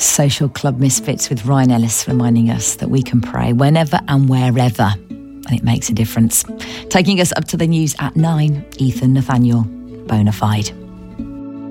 Social Club Misfits with Ryan Ellis reminding us that we can pray whenever and wherever, and it makes a difference. Taking us up to the news at 9, Ethan Nathaniel, Bonafide.